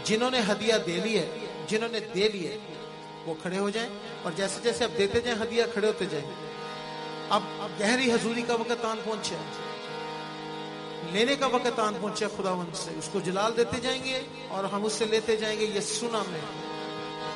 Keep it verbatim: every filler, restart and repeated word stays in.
जिन्होंने हदिया दे ली है, जिन्होंने दे ली है, वो खड़े हो जाएं और जैसे जैसे अब देते जाएं हदिया खड़े होते जाएं। अब अब गहरी हजूरी का वक्त आन पहुंचे, लेने का वक्त आन पहुंचे खुदावंद से, उसको जलाल देते जाएंगे और हम उससे लेते जाएंगे। ये सुना मैं